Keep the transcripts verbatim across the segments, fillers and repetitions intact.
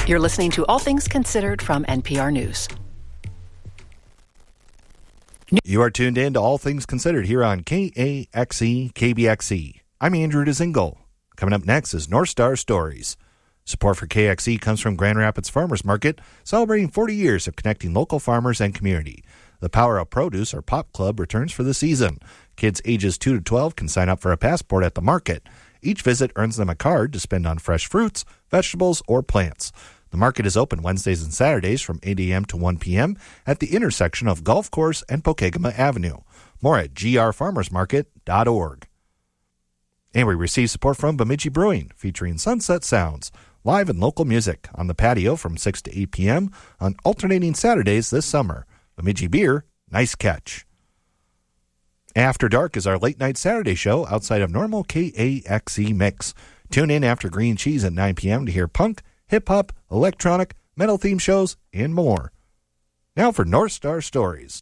You're listening to All Things Considered from N P R News. You are tuned in to All Things Considered here on K A X E K B X E. I'm Andrew DeZingle. Coming up next is North Star Stories. Support for K X E comes from Grand Rapids Farmers Market, celebrating forty years of connecting local farmers and community. The Power of Produce, or Pop Club, returns for the season. Kids ages two to twelve can sign up for a passport at the market. Each visit earns them a card to spend on fresh fruits, vegetables, or plants. The market is open Wednesdays and Saturdays from eight a.m. to one p.m. at the intersection of Golf Course and Pokegama Avenue. More at g r farmers market dot org. And we receive support from Bemidji Brewing, featuring Sunset Sounds, live and local music on the patio from six to eight p.m. on alternating Saturdays this summer. Bemidji Beer, nice catch. After Dark is our late-night Saturday show outside of normal K A X E mix. Tune in after Green Cheese at nine p.m. to hear punk, hip-hop, electronic, metal-themed shows, and more. Now for North Star Stories.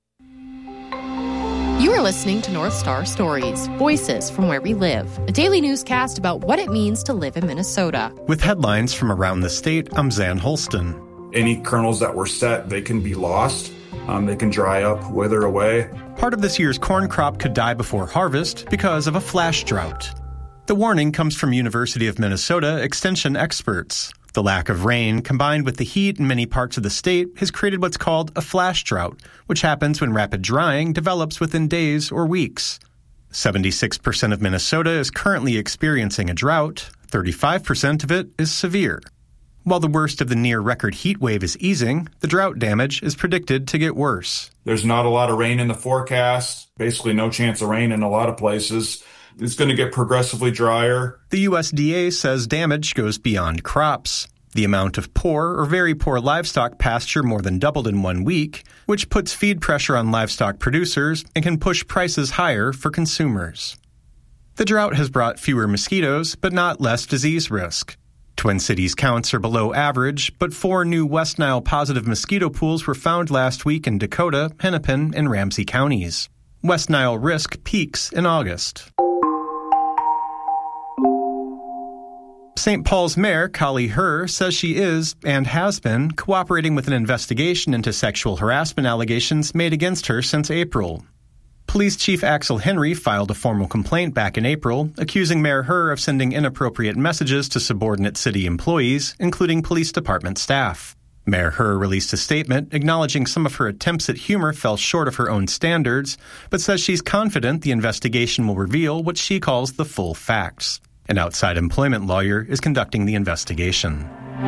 You are listening to North Star Stories, voices from where we live, a daily newscast about what it means to live in Minnesota. With headlines from around the state, I'm Zan Holston. Any kernels that were set, they can be lost. Um, they can dry up, wither away. Part of this year's corn crop could die before harvest because of a flash drought. The warning comes from University of Minnesota extension experts. The lack of rain, combined with the heat in many parts of the state, has created what's called a flash drought, which happens when rapid drying develops within days or weeks. seventy-six percent of Minnesota is currently experiencing a drought. thirty-five percent of it is severe. While the worst of the near-record heat wave is easing, the drought damage is predicted to get worse. There's not a lot of rain in the forecast, basically no chance of rain in a lot of places. It's going to get progressively drier. The U S D A says damage goes beyond crops. The amount of poor or very poor livestock pasture more than doubled in one week, which puts feed pressure on livestock producers and can push prices higher for consumers. The drought has brought fewer mosquitoes, but not less disease risk. Twin Cities counts are below average, but four new West Nile positive mosquito pools were found last week in Dakota, Hennepin, and Ramsey counties. West Nile risk peaks in August. Saint Paul's Mayor, Kali Herr, says she is, and has been, cooperating with an investigation into sexual harassment allegations made against her since April. Police Chief Axel Henry filed a formal complaint back in April, accusing Mayor Herr of sending inappropriate messages to subordinate city employees, including police department staff. Mayor Herr released a statement acknowledging some of her attempts at humor fell short of her own standards, but says she's confident the investigation will reveal what she calls the full facts. An outside employment lawyer is conducting the investigation.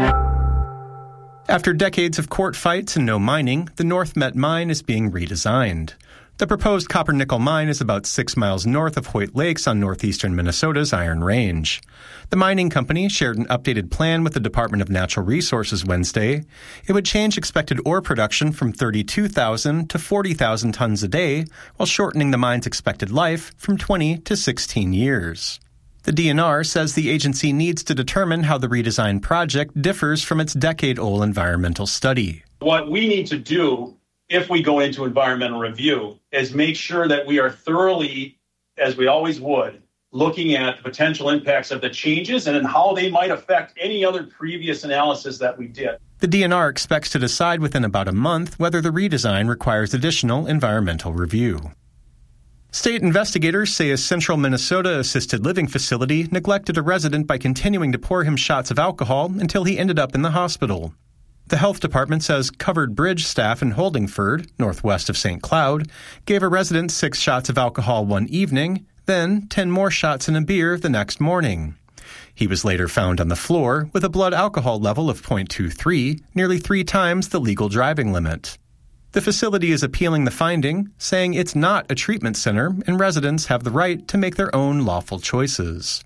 After decades of court fights and no mining, the North Met mine is being redesigned. The proposed copper-nickel mine is about six miles north of Hoyt Lakes on northeastern Minnesota's Iron Range. The mining company shared an updated plan with the Department of Natural Resources Wednesday. It would change expected ore production from thirty-two thousand to forty thousand tons a day, while shortening the mine's expected life from twenty to sixteen years. The D N R says the agency needs to determine how the redesigned project differs from its decade-old environmental study. What we need to do if we go into environmental review is make sure that we are thoroughly, as we always would, looking at the potential impacts of the changes and how they might affect any other previous analysis that we did. The D N R expects to decide within about a month whether the redesign requires additional environmental review. State investigators say a central Minnesota assisted living facility neglected a resident by continuing to pour him shots of alcohol until he ended up in the hospital. The health department says Covered Bridge staff in Holdingford, northwest of Saint Cloud, gave a resident six shots of alcohol one evening, then ten more shots in a beer the next morning. He was later found on the floor with a blood alcohol level of zero point two three, nearly three times the legal driving limit. The facility is appealing the finding, saying it's not a treatment center and residents have the right to make their own lawful choices.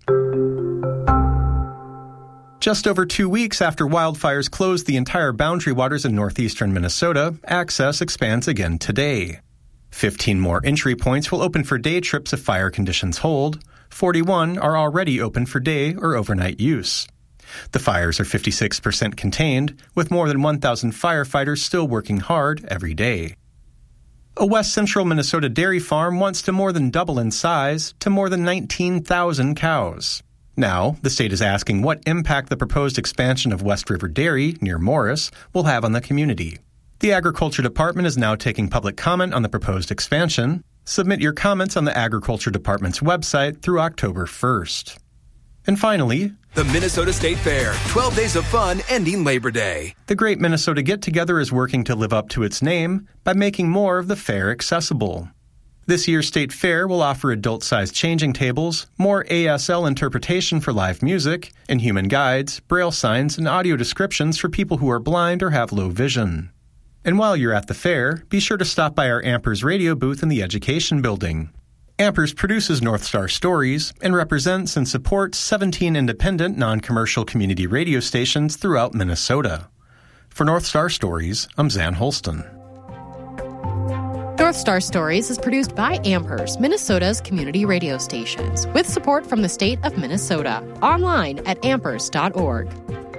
Just over two weeks after wildfires closed the entire boundary waters in northeastern Minnesota, access expands again today. Fifteen more entry points will open for day trips if fire conditions hold. forty-one are already open for day or overnight use. The fires are fifty-six percent contained, with more than one thousand firefighters still working hard every day. A west central Minnesota dairy farm wants to more than double in size to more than nineteen thousand cows. Now, the state is asking what impact the proposed expansion of West River Dairy, near Morris, will have on the community. The Agriculture Department is now taking public comment on the proposed expansion. Submit your comments on the Agriculture Department's website through October first. And finally, the Minnesota State Fair, twelve days of fun ending Labor Day. The Great Minnesota Get-Together is working to live up to its name by making more of the fair accessible. This year's State Fair will offer adult-sized changing tables, more A S L interpretation for live music, Inhuman guides, braille signs, and audio descriptions for people who are blind or have low vision. And while you're at the fair, be sure to stop by our Ampers radio booth in the Education Building. Ampers produces North Star Stories and represents and supports seventeen independent, non-commercial community radio stations throughout Minnesota. For North Star Stories, I'm Zan Holston. North Star Stories is produced by Ampers, Minnesota's community radio stations, with support from the state of Minnesota. Online at ampers dot org.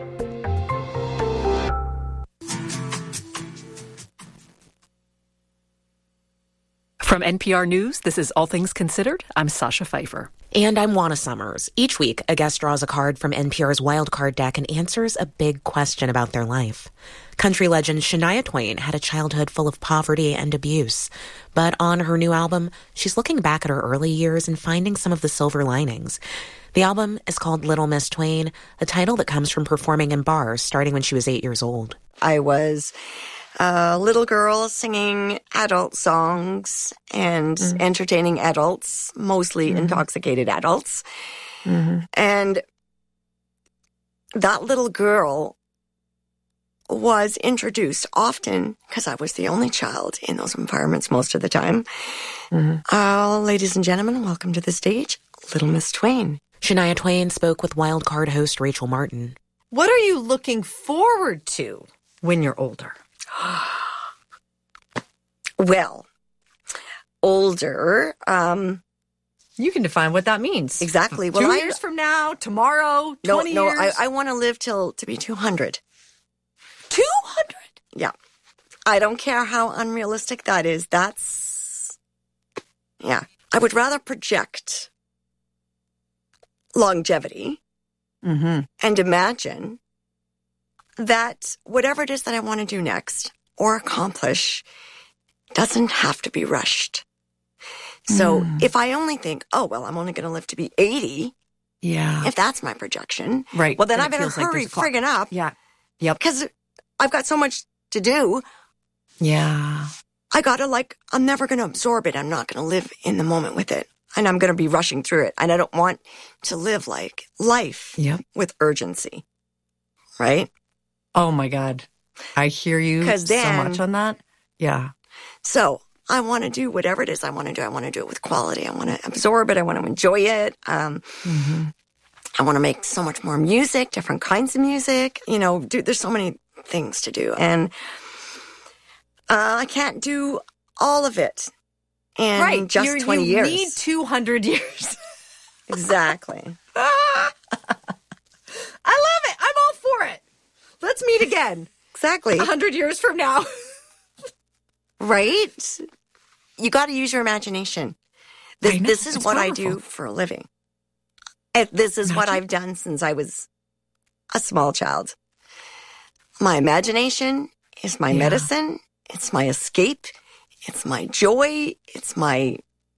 From N P R News, this is All Things Considered. I'm Sasha Pfeiffer. And I'm Juana Summers. Each week, a guest draws a card from N P R's Wild Card deck and answers a big question about their life. Country legend Shania Twain had a childhood full of poverty and abuse. But on her new album, she's looking back at her early years and finding some of the silver linings. The album is called Little Miss Twain, a title that comes from performing in bars starting when she was eight years old. I was a little girl singing adult songs and mm-hmm. entertaining adults, mostly mm-hmm. intoxicated adults. Mm-hmm. And that little girl was introduced often, because I was the only child in those environments most of the time. Mm-hmm. Uh, ladies and gentlemen, welcome to the stage, Little Miss Twain. Shania Twain spoke with Wild Card host Rachel Martin. What are you looking forward to when you're older? Well, older. Um, you can define what that means. Exactly. Well, Two I, years from now, tomorrow, no, twenty no, years? No, I, I want to live till to be two hundred. two hundred? Yeah. I don't care how unrealistic that is. That's, yeah. I would rather project longevity mm-hmm. and imagine that whatever it is that I want to do next or accomplish doesn't have to be rushed. So mm. if I only think, oh, well, I'm only going to live to be eighty. Yeah. If that's my projection. Right. Well, then and I better hurry like friggin' up. Yeah. Yep. Because I've got so much to do. Yeah. I got to like, I'm never going to absorb it. I'm not going to live in the moment with it. And I'm going to be rushing through it. And I don't want to live like life yep. with urgency. Right? Oh, my God. I hear you then, so much on that. Yeah. So I want to do whatever it is I want to do. I want to do it with quality. I want to absorb it. I want to enjoy it. Um, mm-hmm. I want to make so much more music, different kinds of music. You know, dude, there's so many things to do. And uh, I can't do all of it in right. just You're, twenty you years. You need two hundred years. Exactly. I love it. I'm all for it. Let's meet again. Exactly. A hundred years from now. Right? You got to use your imagination. This, this is it's what powerful. I do for a living. This is Imagine. what I've done since I was a small child. My imagination is my yeah. medicine. It's my escape. It's my joy. It's my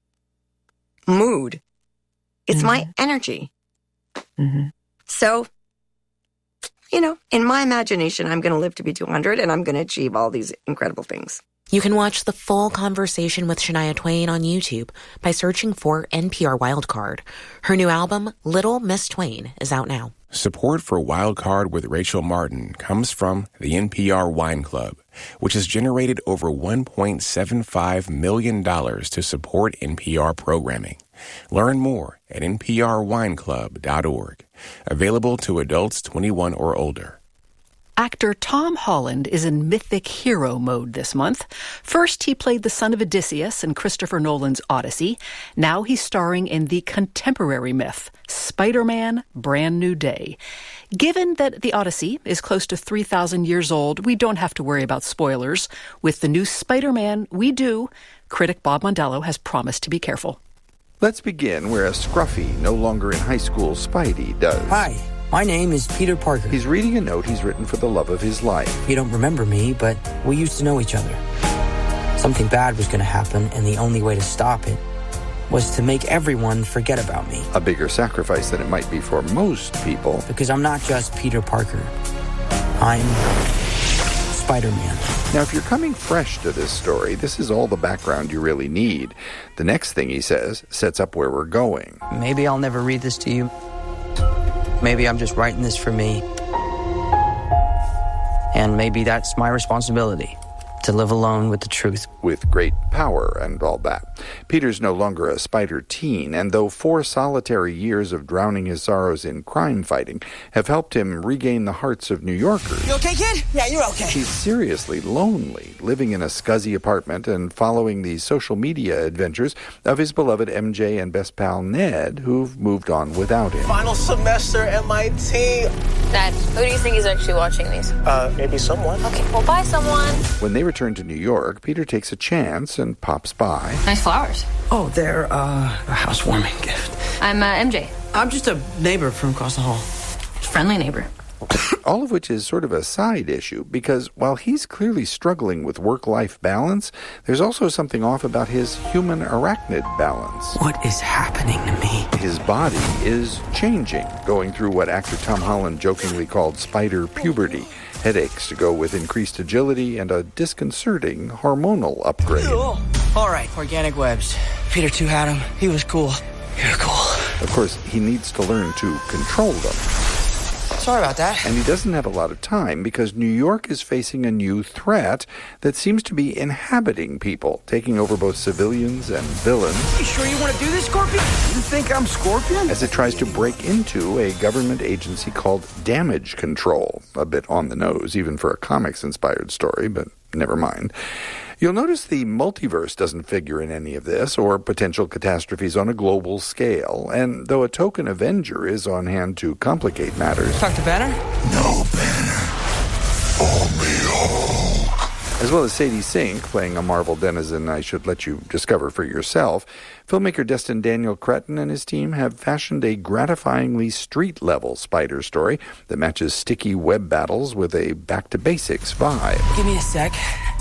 mood. It's mm-hmm. my energy. Mm-hmm. So, you know, in my imagination, I'm going to live to be two hundred and I'm going to achieve all these incredible things. You can watch the full conversation with Shania Twain on YouTube by searching for N P R Wildcard. Her new album, Little Miss Twain, is out now. Support for Wildcard with Rachel Martin comes from the N P R Wine Club, which has generated over one point seven five million dollars to support N P R programming. Learn more at n p r wine club dot org. Available to adults twenty-one or older. Actor Tom Holland is in mythic hero mode this month. First, he played the son of Odysseus in Christopher Nolan's Odyssey. Now he's starring in the contemporary myth, Spider-Man: Brand New Day. Given that the Odyssey is close to three thousand years old, we don't have to worry about spoilers. With the new Spider-Man, we do. Critic Bob Mondello has promised to be careful. Let's begin where a scruffy, no longer in high school Spidey does. Hi, my name is Peter Parker. He's reading a note he's written for the love of his life. You don't remember me, but we used to know each other. Something bad was going to happen, and the only way to stop it was to make everyone forget about me. A bigger sacrifice than it might be for most people. Because I'm not just Peter Parker. I'm Spider-Man. Now, if you're coming fresh to this story, this is all the background you really need. The next thing he says sets up where we're going. Maybe I'll never read this to you. Maybe I'm just writing this for me. And maybe that's my responsibility. To live alone with the truth. With great power and all that. Peter's no longer a spider teen, and though four solitary years of drowning his sorrows in crime fighting have helped him regain the hearts of New Yorkers... You okay, kid? Yeah, you're okay. He's seriously lonely, living in a scuzzy apartment and following the social media adventures of his beloved M J and best pal Ned, who've moved on without him. Final semester M I T. Dad, who do you think is actually watching these? Uh, maybe someone. Okay, well, bye, someone. When they return to New York, Peter takes a chance and pops by. Nice flowers. Oh, they're uh, a housewarming gift. I'm uh, M J. I'm just a neighbor from across the hall. Friendly neighbor. All of which is sort of a side issue, because while he's clearly struggling with work-life balance, there's also something off about his human-arachnid balance. What is happening to me? His body is changing, going through what actor Tom Holland jokingly called spider puberty. Headaches to go with increased agility and a disconcerting hormonal upgrade. All right, organic webs. Peter two had them. He was cool. You're cool. Of course, he needs to learn to control them. Sorry about that. And he doesn't have a lot of time because New York is facing a new threat that seems to be inhabiting people, taking over both civilians and villains. You sure you want to do this, Scorpion? You think I'm Scorpion? As it tries to break into a government agency called Damage Control. A bit on the nose, even for a comics-inspired story, but never mind. You'll notice the multiverse doesn't figure in any of this, or potential catastrophes on a global scale, and though a token Avenger is on hand to complicate matters... Talk to Banner? No Banner. Only Hulk. As well as Sadie Sink, playing a Marvel denizen I should let you discover for yourself, filmmaker Destin Daniel Cretton and his team have fashioned a gratifyingly street-level spider story that matches sticky web battles with a back-to-basics vibe. Give me a sec.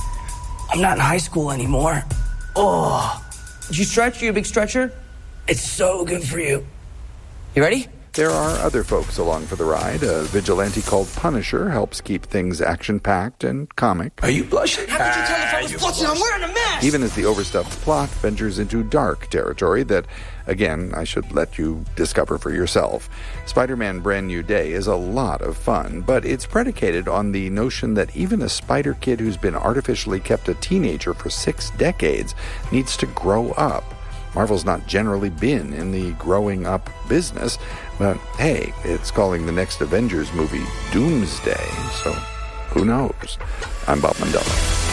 I'm not in high school anymore. Oh, did you stretch? You a big stretcher? It's so good for you. You ready? There are other folks along for the ride. A vigilante called Punisher helps keep things action-packed and comic. Are you blushing? How could you tell if I was blushing? I'm wearing a mask! Even as the overstuffed plot ventures into dark territory that, again, I should let you discover for yourself. Spider-Man Brand New Day is a lot of fun, but it's predicated on the notion that even a spider kid who's been artificially kept a teenager for six decades needs to grow up. Marvel's not generally been in the growing up business, but hey, it's calling the next Avengers movie Doomsday, so who knows? I'm Bob Mandela.